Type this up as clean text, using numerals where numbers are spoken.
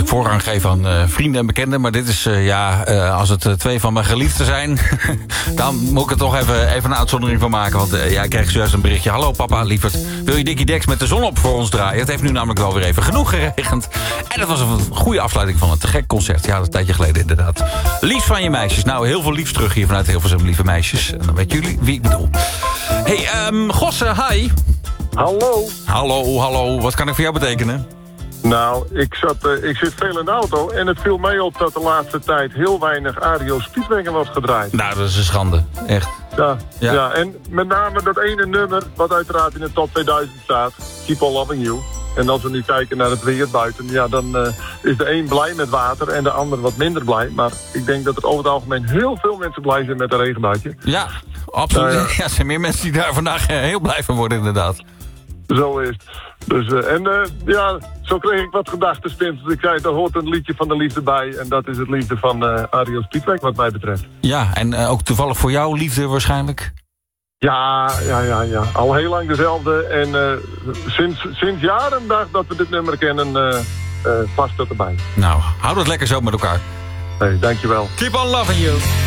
altijd voorrang geef aan vrienden en bekenden. Maar dit is, als het 2 van mijn geliefden zijn... dan moet ik er toch even een uitzondering van maken. Want ik kreeg zojuist een berichtje. Hallo papa, lieverd. Wil je Dickie Dex met de zon op voor ons draaien? Het heeft nu namelijk wel weer even genoeg geregend. En dat was een goede afsluiting van het te gek concert. Ja, dat is een tijdje geleden inderdaad. Liefst van je meisjes. Nou, heel veel liefst terug hier vanuit Hilversum, lieve meisjes. En dan weten jullie wie ik bedoel. Hey, Gosse, hi. Hallo. Hallo. Wat kan ik voor jou betekenen? Nou, ik zit veel in de auto en het viel mij op dat de laatste tijd heel weinig Ario Speedwagon was gedraaid. Nou, dat is een schande. Echt. Ja, en met name dat ene nummer wat uiteraard in de top 2000 staat, Keep on Loving You. En als we nu kijken naar het weer buiten, ja, dan is de een blij met water en de ander wat minder blij. Maar ik denk dat er over het algemeen heel veel mensen blij zijn met een regenbuitje. Ja, absoluut. Ja, er zijn meer mensen die daar vandaag heel blij van worden inderdaad. Zo is het. Dus, zo kreeg ik wat gedachtenspins. Dus ik zei, daar hoort een liedje van de liefde bij. En dat is het liefde van Ario Speedwagon wat mij betreft. Ja, en ook toevallig voor jou liefde waarschijnlijk? Ja. Al heel lang dezelfde. En sinds jaren dat we dit nummer kennen, past dat erbij. Nou, hou dat lekker zo met elkaar. Hey, dankjewel. Keep on loving you.